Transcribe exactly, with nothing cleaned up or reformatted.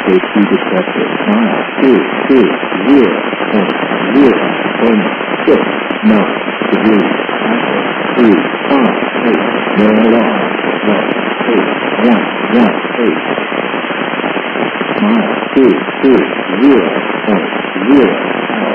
safety detector. Mile two two zero point zero point six nine degrees. Apple three five eight. No alarm. One eight one one eight. Mile two two zero point zero